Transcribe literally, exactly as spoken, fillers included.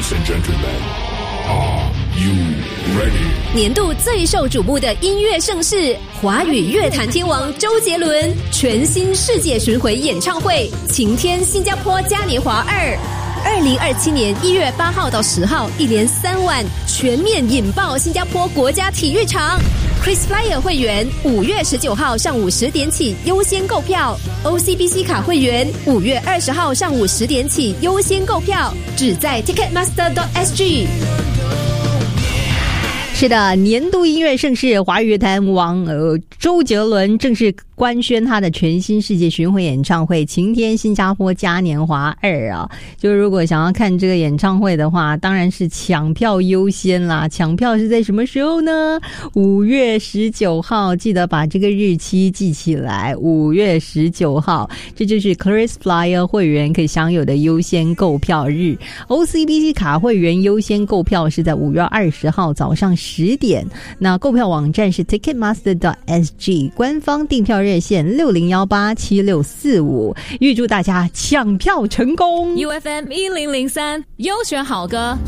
Ladies and gentlemen, are you ready? 年度最受瞩目的音乐盛事，华语乐坛天王周杰伦全新世界巡回演唱会，晴天新加坡嘉年华二。二零二七年一月八号到十号，一连三晚全面引爆新加坡国家体育场。KrisFlyer 会员五月十九号上午十点起优先购票 ，O C B C 卡会员五月二十号上午十点起优先购票，只在 Ticketmaster dot S G。 是的，年度音乐盛事，华语乐坛王呃周杰伦正式官宣他的全新世界巡回演唱会《晴天新加坡嘉年华二》啊。就如果想要看这个演唱会的话，当然是抢票优先啦。抢票是在什么时候呢？五月十九号，记得把这个日期记起来。五月十九号，这就是 KrisFlyer 会员可以享有的优先购票日。O C B C 卡会员优先购票是在五月二十号早上十点，那购票网站是 Ticketmaster dot S G， 官方订票热线六零一八七六四五，预祝大家抢票成功。 U F M 一零零三优选好歌。